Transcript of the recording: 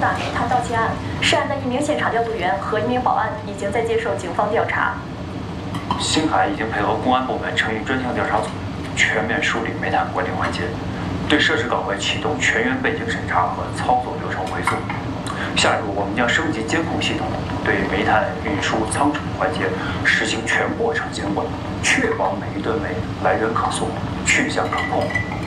大煤炭盗窃案，涉案的1名现场调度员和1名保安已经在接受警方调查。 星海已经配合公安部门成立专项调查组，全面梳理煤炭管理环节，对涉事岗位启动全员背景审查和操作流程回溯。下一步，我们将升级监控系统，对煤炭运输仓储环节实行全过程监管，确保每一吨煤来源可溯、去向可控。